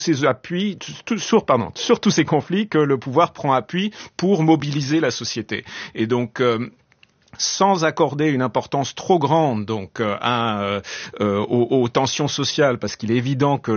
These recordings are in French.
ces appuis, sur tous ces conflits que le pouvoir prend appui pour mobiliser la société. Et donc, sans accorder une importance trop grande aux tensions sociales, parce qu'il est évident que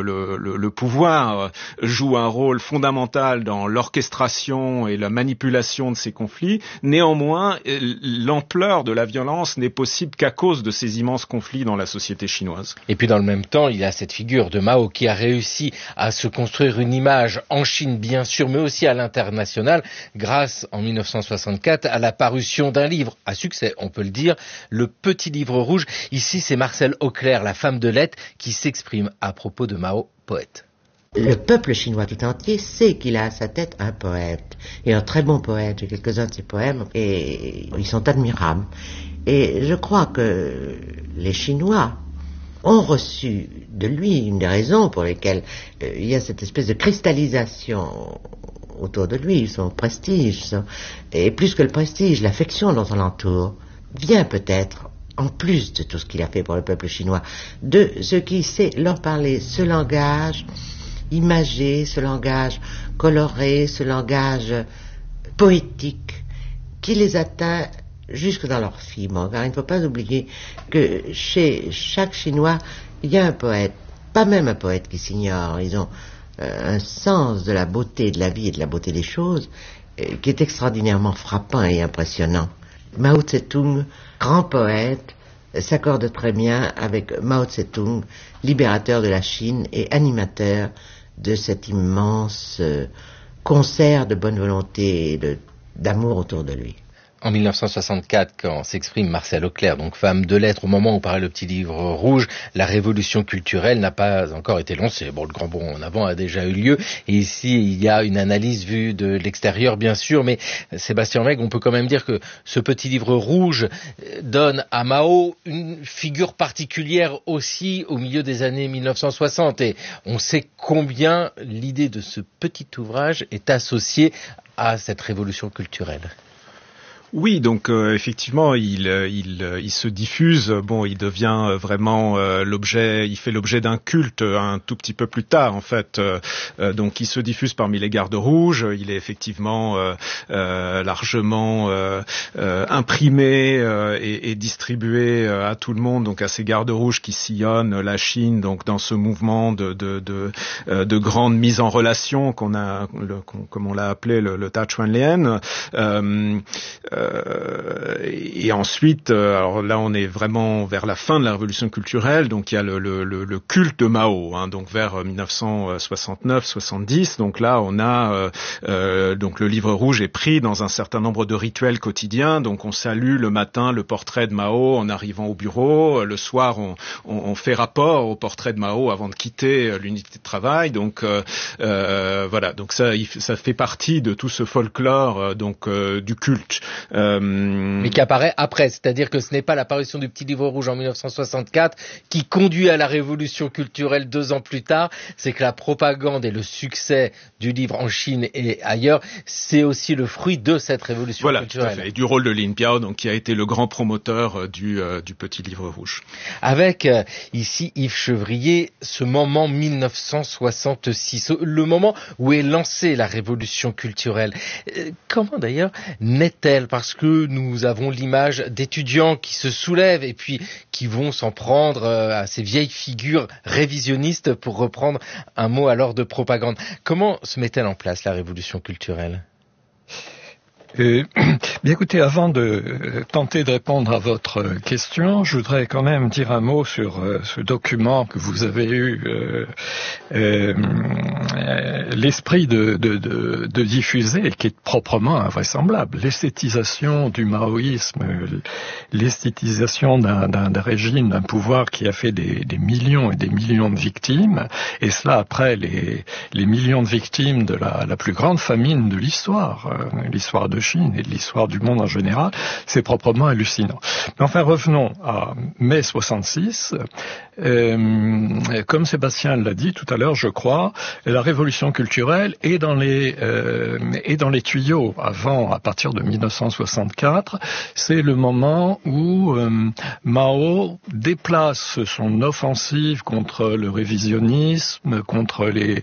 le pouvoir joue un rôle fondamental dans l'orchestration et la manipulation de ces conflits. Néanmoins, l'ampleur de la violence n'est possible qu'à cause de ces immenses conflits dans la société chinoise. Et puis dans le même temps, il y a cette figure de Mao qui a réussi à se construire une image en Chine bien sûr, mais aussi à l'international, grâce en 1964 à la parution d'un livre à succès, on peut le dire, le Petit Livre Rouge. Ici, c'est Marcelle Auclair, la femme de lettres, qui s'exprime à propos de Mao, poète. Le peuple chinois tout entier sait qu'il a à sa tête un poète, et un très bon poète. J'ai quelques-uns de ses poèmes, et ils sont admirables. Et je crois que les Chinois ont reçu de lui une des raisons pour lesquelles il y a cette espèce de cristallisation autour de lui, son prestige, et plus que le prestige, l'affection dont on l'entoure, vient peut-être, en plus de tout ce qu'il a fait pour le peuple chinois, de ce qui sait leur parler, ce langage imagé, ce langage coloré, ce langage poétique, qui les atteint jusque dans leurs fibres. Car il ne faut pas oublier que chez chaque Chinois, il y a un poète, pas même un poète qui s'ignore. Ils ont un sens de la beauté de la vie et de la beauté des choses qui est extraordinairement frappant et impressionnant. Mao Tse-tung, grand poète, s'accorde très bien avec Mao Tse-tung, libérateur de la Chine et animateur de cet immense concert de bonne volonté et d'amour autour de lui. En 1964, quand s'exprime Marcelle Auclair, donc femme de lettres, au moment où paraît le Petit Livre Rouge, la révolution culturelle n'a pas encore été lancée. Bon, le grand bond en avant a déjà eu lieu. Et ici, il y a une analyse vue de l'extérieur, bien sûr. Mais Sébastien Meg, on peut quand même dire que ce Petit Livre Rouge donne à Mao une figure particulière aussi au milieu des années 1960. Et on sait combien l'idée de ce petit ouvrage est associée à cette révolution culturelle. Oui, donc effectivement, il se diffuse. Bon, il devient vraiment l'objet. Il fait l'objet d'un culte un tout petit peu plus tard, en fait. Donc, il se diffuse parmi les gardes rouges. Il est effectivement largement imprimé et distribué à tout le monde. Donc, à ces gardes rouges qui sillonnent la Chine. Donc, dans ce mouvement de grande mise en relation comme on l'a appelé le Tachuanlian. Et ensuite, alors là, on est vraiment vers la fin de la révolution culturelle, donc il y a le culte de Mao, donc vers 1969-70. Donc là, on a donc le livre rouge est pris dans un certain nombre de rituels quotidiens. Donc on salue le matin le portrait de Mao en arrivant au bureau. Le soir, on fait rapport au portrait de Mao avant de quitter l'unité de travail. Donc voilà, donc ça fait partie de tout ce folklore du culte. Mais qui apparaît après, c'est-à-dire que ce n'est pas l'apparition du Petit Livre Rouge en 1964 qui conduit à la révolution culturelle 2 ans plus tard, c'est que la propagande et le succès du livre en Chine et ailleurs, c'est aussi le fruit de cette révolution culturelle. Tout à fait. Et du rôle de Lin Piao, donc qui a été le grand promoteur du Petit Livre Rouge. Avec ici Yves Chevrier, ce moment 1966, le moment où est lancée la révolution culturelle. Comment d'ailleurs naît-elle ? Parce que nous avons l'image d'étudiants qui se soulèvent et puis qui vont s'en prendre à ces vieilles figures révisionnistes, pour reprendre un mot alors de propagande. Comment se met-elle en place la révolution culturelle ? Bien écoutez, avant de tenter de répondre à votre question, je voudrais quand même dire un mot sur ce document que vous avez eu l'esprit de diffuser, et qui est proprement invraisemblable. L'esthétisation du maoïsme, l'esthétisation d'un régime, d'un pouvoir qui a fait des millions et des millions de victimes, et cela après les millions de victimes de la plus grande famine de l'histoire de Chine et de l'histoire du monde en général, c'est proprement hallucinant. Mais enfin, revenons à mai 66. Comme Sébastien l'a dit tout à l'heure, je crois, la révolution culturelle est dans les tuyaux. À partir de 1964, c'est le moment où Mao déplace son offensive contre le révisionnisme, contre les